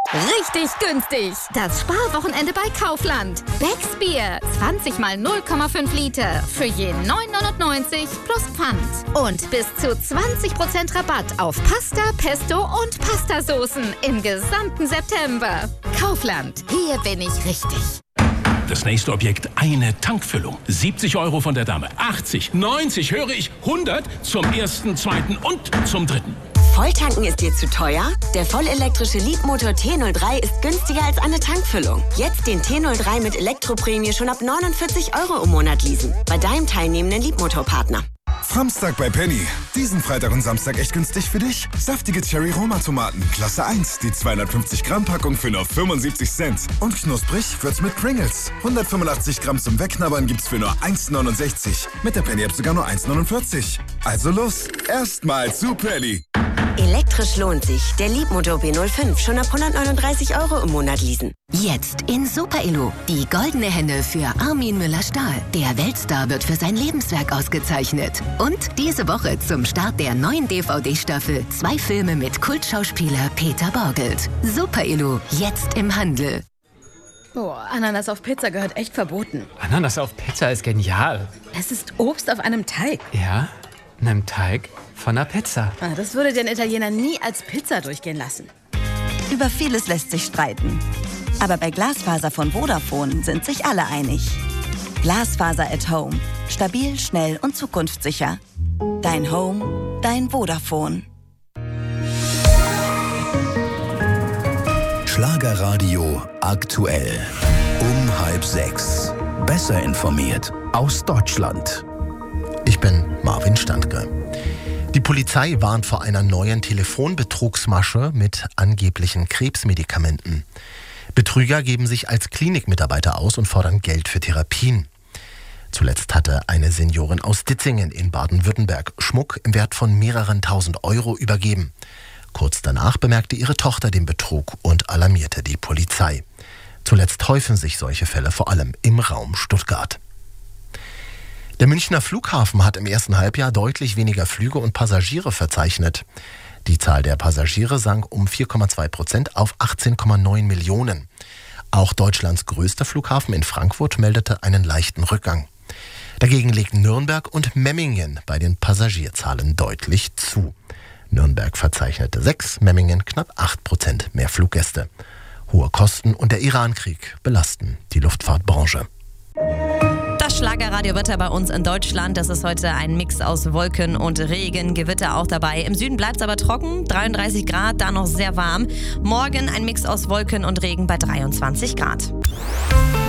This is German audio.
Richtig günstig. Das Sparwochenende bei Kaufland. Becks Bier. 20 mal 0,5 Liter. Für je 9,99 plus Pfand. Und bis zu 20% Rabatt auf Pasta, Pesto und Pastasoßen im gesamten September. Kaufland. Hier bin ich richtig. Das nächste Objekt, eine Tankfüllung. 70 € von der Dame. 80, 90, höre ich, 100 zum ersten, zweiten und zum dritten. Volltanken ist dir zu teuer? Der vollelektrische Leapmotor T03 ist günstiger als eine Tankfüllung. Jetzt den T03 mit Elektroprämie schon ab 49 € im Monat leasen. Bei deinem teilnehmenden Leapmotor-Partner. Samstag bei Penny. Diesen Freitag und Samstag echt günstig für dich? Saftige Cherry-Roma-Tomaten, Klasse 1. Die 250 Gramm Packung für nur 75 Cent. Und knusprig wird's mit Pringles. 185 Gramm zum Wegknabbern gibt's für nur 1,69. Mit der Penny-App sogar nur 1,49. Also los, erstmal zu Penny. Elektrisch lohnt sich. Der Leapmotor B05 schon ab 139 € im Monat leasen. Jetzt in Super Elo. Die goldene Henne für Armin Müller-Stahl. Der Weltstar wird für sein Lebenswerk ausgezeichnet. Und diese Woche zum Start der neuen DVD-Staffel 2 Filme mit Kultschauspieler Peter Borgelt. Super Elo. Jetzt im Handel. Oh, Ananas auf Pizza gehört echt verboten. Ananas auf Pizza ist genial. Es ist Obst auf einem Teig. Ja, einem Teig von einer Pizza. Das würde den Italiener nie als Pizza durchgehen lassen. Über vieles lässt sich streiten. Aber bei Glasfaser von Vodafone sind sich alle einig. Glasfaser at Home. Stabil, schnell und zukunftssicher. Dein Home, dein Vodafone. Schlagerradio aktuell. Um 5:30. Besser informiert aus Deutschland. Ich bin Marvin Standke. Die Polizei warnt vor einer neuen Telefonbetrugsmasche mit angeblichen Krebsmedikamenten. Betrüger geben sich als Klinikmitarbeiter aus und fordern Geld für Therapien. Zuletzt hatte eine Seniorin aus Ditzingen in Baden-Württemberg Schmuck im Wert von mehreren tausend Euro übergeben. Kurz danach bemerkte ihre Tochter den Betrug und alarmierte die Polizei. Zuletzt häufen sich solche Fälle vor allem im Raum Stuttgart. Der Münchner Flughafen hat im ersten Halbjahr deutlich weniger Flüge und Passagiere verzeichnet. Die Zahl der Passagiere sank um 4,2% auf 18,9 Millionen. Auch Deutschlands größter Flughafen in Frankfurt meldete einen leichten Rückgang. Dagegen legten Nürnberg und Memmingen bei den Passagierzahlen deutlich zu. Nürnberg verzeichnete 6, Memmingen knapp 8% mehr Fluggäste. Hohe Kosten und der Irankrieg belasten die Luftfahrtbranche. Das Schlagerradiowetter bei uns in Deutschland, das ist heute ein Mix aus Wolken und Regen, Gewitter auch dabei. Im Süden bleibt es aber trocken, 33 Grad, da noch sehr warm. Morgen ein Mix aus Wolken und Regen bei 23 Grad.